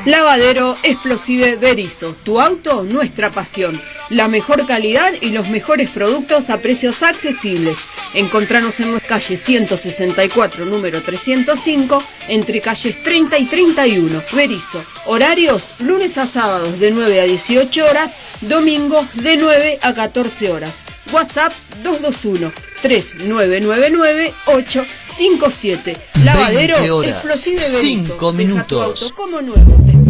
Lavadero Explosive Berisso, tu auto, nuestra pasión. La mejor calidad y los mejores productos a precios accesibles. Encontranos en nuestra calle 164, número 305, entre calles 30 y 31. Berisso. Horarios, lunes a sábados de 9 a 18 horas, domingos de 9 a 14 horas. WhatsApp 221-3999-857. Lavadero Explosive Berisso. 5 minutos. Deja tu auto como nuevo.